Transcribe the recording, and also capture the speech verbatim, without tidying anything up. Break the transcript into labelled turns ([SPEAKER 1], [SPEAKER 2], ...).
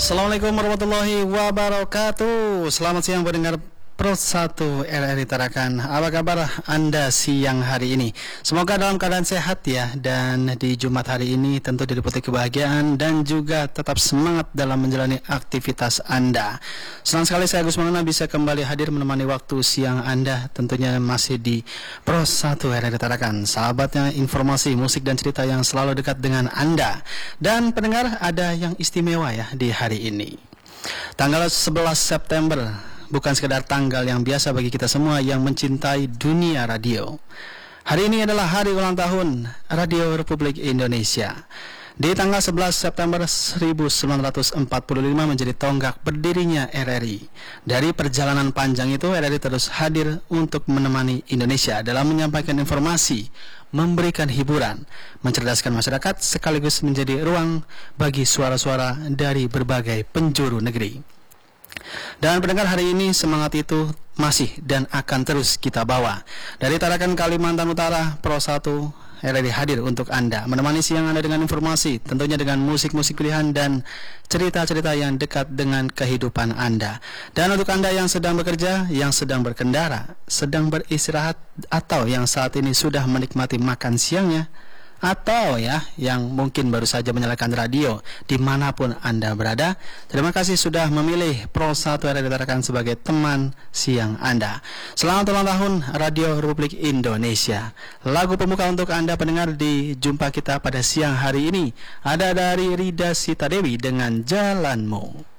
[SPEAKER 1] Assalamualaikum warahmatullahi wabarakatuh. Selamat siang pendengar Pro satu R R I Tarakan. Apa kabar Anda siang hari ini? Semoga dalam keadaan sehat ya. Dan di Jumat hari ini tentu diliputi kebahagiaan dan juga tetap semangat dalam menjalani aktivitas Anda. Senang sekali saya Gus Maulana bisa kembali hadir menemani waktu siang Anda. Tentunya masih di Pro satu R R I Tarakan, sahabatnya informasi, musik dan cerita yang selalu dekat dengan Anda. Dan pendengar, ada yang istimewa ya di hari ini. Tanggal sebelas September bukan sekedar tanggal yang biasa bagi kita semua yang mencintai dunia radio. Hari ini adalah hari ulang tahun Radio Republik Indonesia. Di tanggal sebelas September seribu sembilan ratus empat puluh lima menjadi tonggak berdirinya R R I. Dari perjalanan panjang itu, R R I terus hadir untuk menemani Indonesia dalam menyampaikan informasi, memberikan hiburan, mencerdaskan masyarakat, sekaligus menjadi ruang bagi suara-suara dari berbagai penjuru negeri. Dan pendengar, hari ini semangat itu masih dan akan terus kita bawa. Dari Tarakan Kalimantan Utara, Pro satu R R I hadir untuk Anda, menemani siang Anda dengan informasi, tentunya dengan musik-musik pilihan dan cerita-cerita yang dekat dengan kehidupan Anda. Dan untuk Anda yang sedang bekerja, yang sedang berkendara, sedang beristirahat, atau yang saat ini sudah menikmati makan siangnya, atau ya yang mungkin baru saja menyalakan radio dimanapun Anda berada, terima kasih sudah memilih Pro satu R R I Tarakan sebagai teman siang Anda. Selamat ulang tahun Radio Republik Indonesia. Lagu pembuka untuk Anda pendengar di jumpa kita pada siang hari ini ada dari Rida Sita Dewi dengan Jalanmu.